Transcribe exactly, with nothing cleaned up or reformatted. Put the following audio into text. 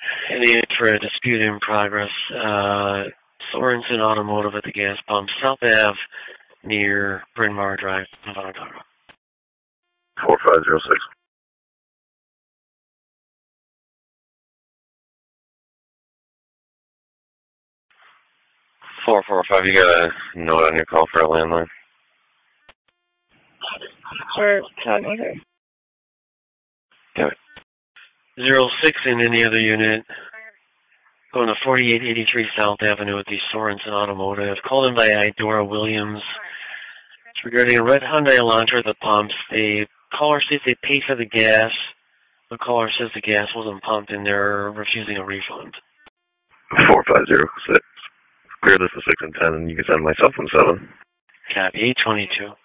Any for a dispute in progress. Uh, Sorensen Automotive at the gas pump, South Ave, near Bryn Mawr Drive, Nevada. four five zero six. four four five, you got a note on your call for a landline? We're talking with her. Got it. Zero six in any other unit. Going to forty-eight eighty-three South Avenue at the Sorensen Automotive. Called in by Idora Williams. It's regarding a red Hyundai Elantra at the pumps. The caller says they paid for the gas. The caller says the gas wasn't pumped and they're refusing a refund. four five zero six. Clear this to six and ten, and you can send my cell phone seven. Copy, eight twenty-two.